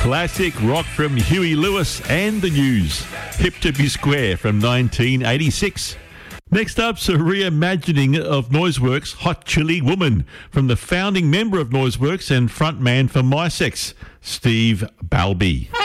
Classic rock from Huey Lewis and the News. Hip to Be Square from 1986. Next up's a reimagining of Noiseworks' Hot Chili Woman from the founding member of Noiseworks and frontman for My Sex, Steve Balby.